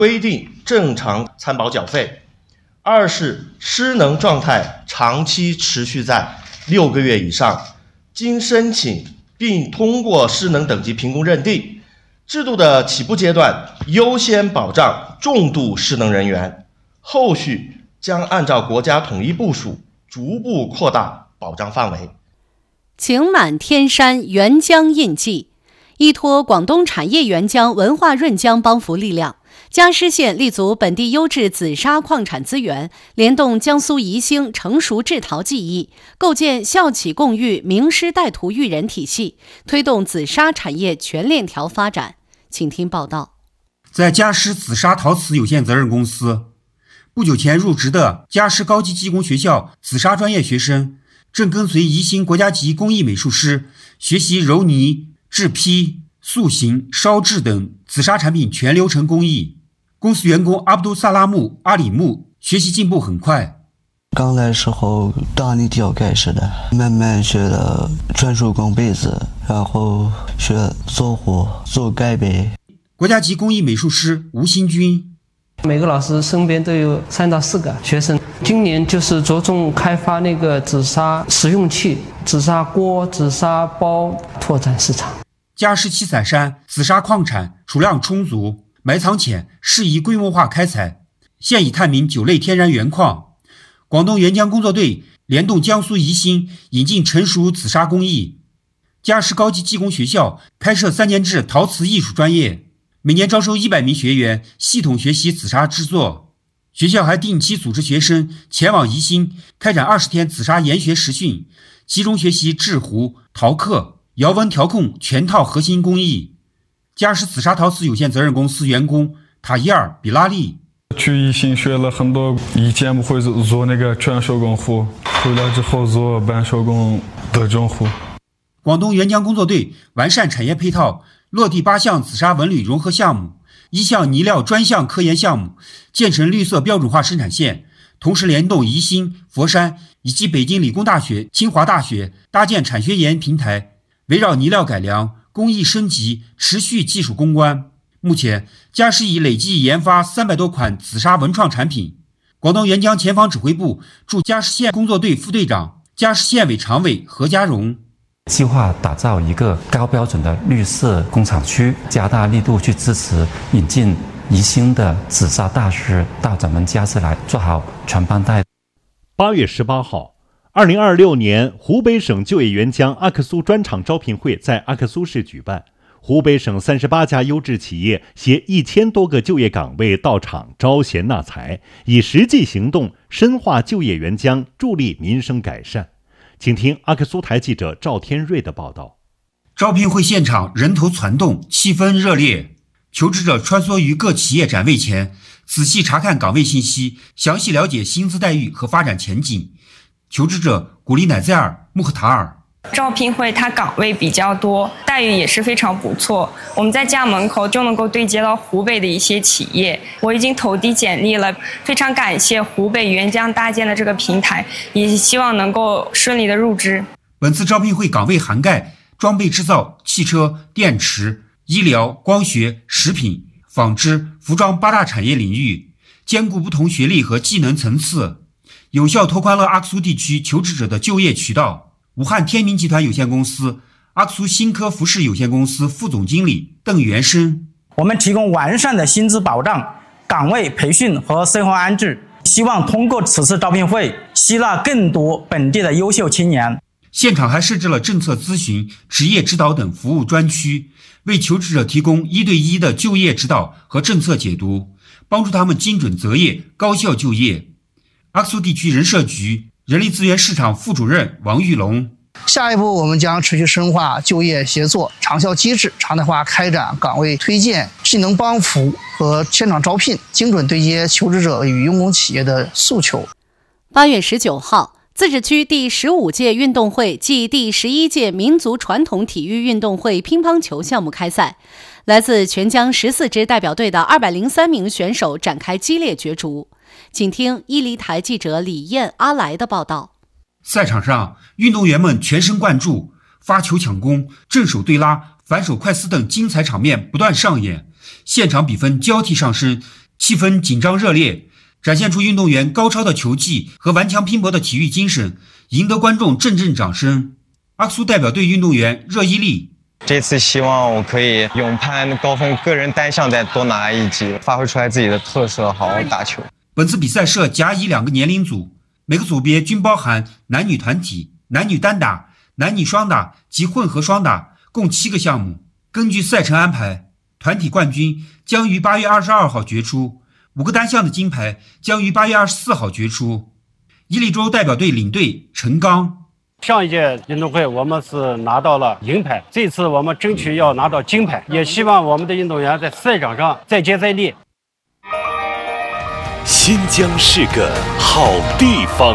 规定正常参保缴费；二是失能状态长期持续在6个月以上，经申请并通过失能等级评估认定，制度的起步阶段优先保障重度失能人员，后续将按照国家统一部署，逐步扩大保障范围。 晴满天山，沅江印记，依托广东产业援疆、文化润疆帮扶力量，嘉施县立足本地优质紫砂矿产资源，联动江苏宜兴成熟制陶技艺，构建校企共育、名师带徒育人体系，推动紫砂产业全链条发展。请听报道。 在嘉施紫砂陶瓷有限责任公司，不久前入职的嘉施高级技工学校紫砂专业学生，正跟随宜兴国家级工艺美术师学习揉泥、制坯、塑形、烧制等紫砂产品全流程工艺。公司员工阿卜杜萨拉木、阿里木学习进步很快。 刚来时候大力雕盖式的，慢慢学了纯手工被子，然后学做火、做盖被。 国家级工艺美术师吴新军。 每个老师身边都有3到4个学生，今年就是着重开发那个紫砂实用器、紫砂锅、紫砂包，拓展市场。 嘉施七彩山紫砂矿产储量充足，埋藏浅，适宜规模化开采，现已探明9类天然原矿。广东援疆工作队联动江苏宜兴，引进成熟紫砂工艺。嘉施高级技工学校开设3年制陶瓷艺术专业，每年招收100名学员，系统学习紫砂制作。学校还定期组织学生前往宜兴，开展20天紫砂研学实训，集中学习制壶、陶刻、窑温调控全套核心工艺。嘉施紫砂陶瓷有限责任公司员工塔伊尔·比拉利。 去宜兴学了很多，以前不会做那个全手工壶，回来之后做半手工的中壶。 广东援疆工作队完善产业配套，落地8项紫砂纹理融合项目，1项泥料专项科研项目，建成绿色标准化生产线，同时联动宜兴、佛山以及北京理工大学、清华大学，搭建产学研平台，围绕泥料改良、工艺升级，持续技术攻关。目前，嘉施已累计研发300多款紫砂文创产品。广东援疆前方指挥部驻嘉施县工作队副队长、嘉施县委常委何家荣。 计划打造一个高标准的绿色工厂区，加大力度去支持引进宜兴的紫砂大师到咱们嘉施来做好传帮带。 8月18号，2026年湖北省就业援疆阿克苏专场招聘会在阿克苏市举办。湖北省38家优质企业携1000多个就业岗位到场招贤纳才，以实际行动深化就业援疆，助力民生改善。请听阿克苏台记者赵天瑞的报道。 招聘会现场人头攒动，气氛热烈。求职者穿梭于各企业展位前，仔细查看岗位信息，详细了解薪资待遇和发展前景。求职者古丽乃在尔、穆赫塔尔。 招聘会它岗位比较多，待遇也是非常不错。我们在家门口就能够对接到湖北的一些企业，我已经投递简历了，非常感谢湖北援疆搭建的这个平台，也希望能够顺利的入职。 本次招聘会岗位涵盖装备制造、汽车、电池、医疗、光学、食品、纺织、服装8大产业领域，兼顾不同学历和技能层次，有效拓宽了阿克苏地区求职者的就业渠道。武汉天明集团有限公司、阿克苏新科服饰有限公司副总经理邓元生。 我们提供完善的薪资保障、岗位培训和生活安置，希望通过此次招聘会吸纳更多本地的优秀青年。 现场还设置了政策咨询、职业指导等服务专区，为求职者提供1对1的就业指导和政策解读，帮助他们精准择业、高效就业。阿克苏地区人社局人力资源市场副主任王玉龙。 下一步，我们将持续深化就业协作长效机制，常态化开展岗位推荐、技能帮扶和现场招聘，精准对接求职者与用工企业的诉求。 8月19号，自治区第15届运动会暨第11届民族传统体育运动会乒乓球项目开赛，来自全疆14支代表队的203名选手展开激烈角逐。请听伊犁台记者李燕、阿来的报道。 赛场上，运动员们全神贯注，发球抢攻、正手对拉、反手快撕等精彩场面不断上演，现场比分交替上升， 气氛紧张热烈，展现出运动员高超的球技和顽强拼搏的体育精神，赢得观众阵阵掌声。阿克苏代表队运动员热依丽， 这次希望我可以勇攀高峰，个人单项再多拿1级，发挥出来自己的特色，好好打球。 本次比赛设甲乙2个年龄组，每个组别均包含男女团体、男女单打、男女双打及混合双打，共7个项目。根据赛程安排，团体冠军将于8月22号决出，5个单项的金牌将于8月24号决出。伊利州代表队领队陈刚， 上一届运动会我们是拿到了银牌，这次我们争取要拿到金牌，也希望我们的运动员在赛场上再接再厉。 新疆是个好地方。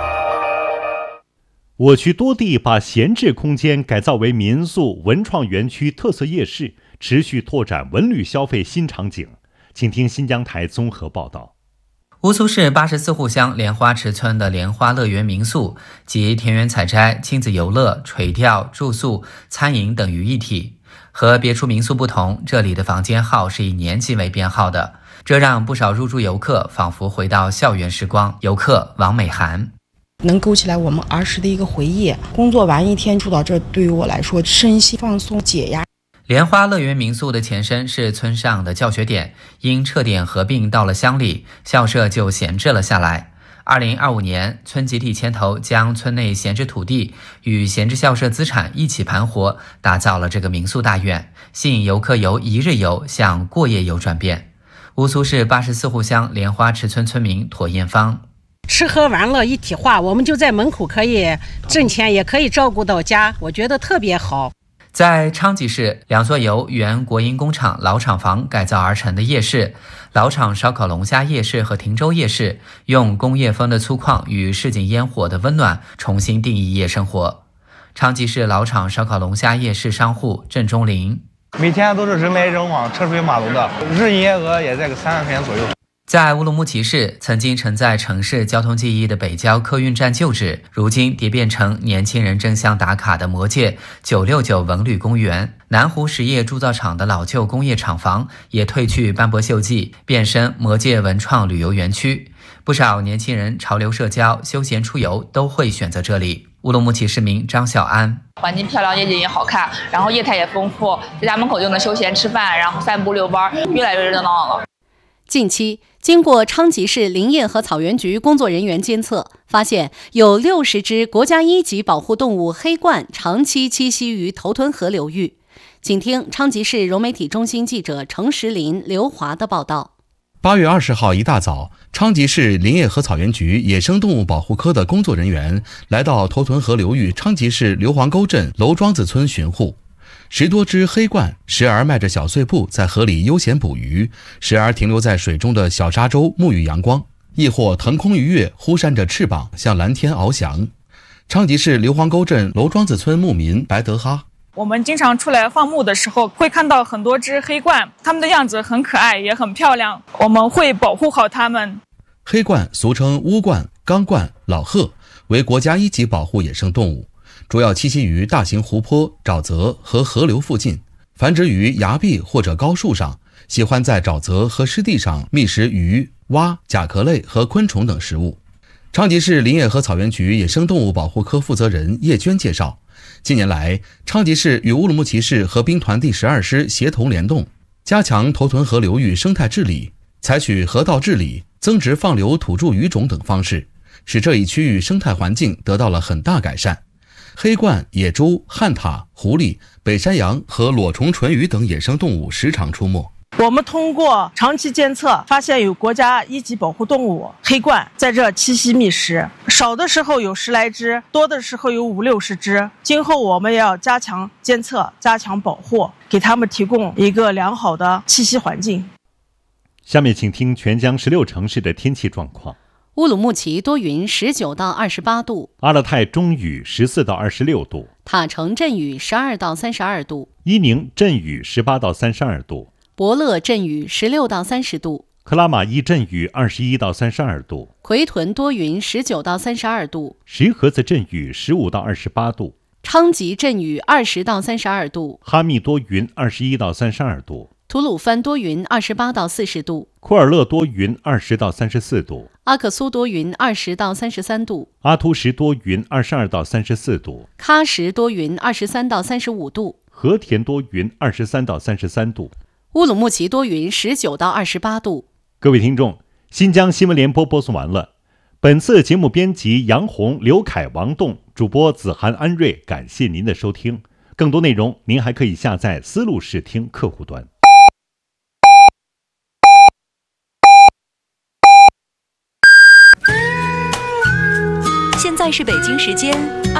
我区多地把闲置空间改造为民宿、文创园区、特色夜市，持续拓展文旅消费新场景。请听新疆台综合报道。 乌苏市84户乡莲花池村的莲花乐园民宿集田园采摘、亲子游乐、垂钓、住宿、餐饮等于一体。和别处民宿不同，这里的房间号是以年级为编号的，这让不少入住游客仿佛回到校园时光。游客王美涵， 能勾起来我们儿时的一个回忆。工作完一天住到这，对于我来说身心放松解压。 莲花乐园民宿的前身是村上的教学点，因撤点合并到了乡里，校舍就闲置了下来。2025年，村集体牵头将村内闲置土地与闲置校舍资产一起盘活，打造了这个民宿大院，吸引游客由一日游向过夜游转变。乌苏市84户乡莲花池村村民妥艳芳， 吃喝玩乐一体化，我们就在门口可以挣钱，也可以照顾到家，我觉得特别好。 在昌吉市，2座由原国营工厂老厂房改造而成的夜市，老厂烧烤龙虾夜市和汀州夜市，用工业风的粗犷与市井烟火的温暖重新定义夜生活。昌吉市老厂烧烤龙虾夜市商户郑忠林， 每天都是人来人往，车水马龙的，日营业额也在个3万块钱左右。 在乌鲁木齐市，曾经承载城市交通记忆的北郊客运站旧址，如今蝶变成年轻人争相打卡的魔界969文旅公园。南湖实业铸造厂的老旧工业厂房也褪去斑驳锈迹，变身魔界文创旅游园区。不少年轻人潮流社交、休闲出游都会选择这里。乌鲁木齐市民张小安， 环境漂亮，夜景也好看，然后业态也丰富，在家门口就能休闲吃饭，然后散步遛弯，越来越热闹了。 近期，经过昌吉市林业和草原局工作人员监测，发现有60只国家1级保护动物黑鹳长期栖息于头屯河流域。请听昌吉市融媒体中心记者程石林、刘华的报道。 8月20号一大早，昌吉市林业和草原局野生动物保护科的工作人员来到头屯河流域昌吉市硫磺沟镇楼庄子村巡护。10多只黑鹳时而迈着小碎步在河里悠闲捕鱼，时而停留在水中的小沙洲沐浴阳光，亦或腾空跃跃，忽扇着翅膀向蓝天翱翔。昌吉市硫磺沟镇楼庄子村牧民白德哈， 我们经常出来放牧的时候，会看到很多只黑鹳，它们的样子很可爱，也很漂亮，我们会保护好它们。 黑鹳俗称乌鹳、钢鹳、老鹤，为国家1级保护野生动物，主要栖息于大型湖泊、沼泽和河流附近，繁殖于崖壁或者高树上，喜欢在沼泽和湿地上觅食鱼、蛙、甲壳类和昆虫等食物。昌吉市林业和草原局野生动物保护科负责人叶娟介绍，近年来，昌吉市与乌鲁木齐市和兵团第12师协同联动，加强头屯河流域生态治理，采取河道治理、增殖放流土著鱼种等方式，使这一区域生态环境得到了很大改善。黑鹳、野猪、旱獭、狐狸、北山羊和裸虫唇鱼等野生动物时常出没。 我们通过长期监测，发现有国家1级保护动物黑鹳在这栖息觅食，少的时候有10来只，多的时候有50、60只。今后我们也要加强监测，加强保护，给它们提供一个良好的栖息环境。 下面请听全疆16城市的天气状况。 乌鲁木齐多云，19到28度； 阿勒泰中雨，14到26度； 塔城阵雨，12到32度； 伊宁阵雨，18到32度； 博乐阵雨，16到30度； 克拉玛依阵雨，21到32度； 奎屯多云，19到32度； 石河子阵雨，15到28度； 昌吉阵雨，20到32度； 哈密多云，21到32度； 吐鲁番多云28到40度， 库尔勒多云20到34度， 阿克苏多云20到33度， 阿图什多云22到34度， 喀什多云23到35度， 和田多云23到33度， 乌鲁木齐多云19到28度。 各位听众，新疆新闻联播播送完了。本次节目编辑杨红、刘凯、王栋，主播子涵、安瑞，感谢您的收听。更多内容您还可以下载丝路视听客户端。 现在是北京时间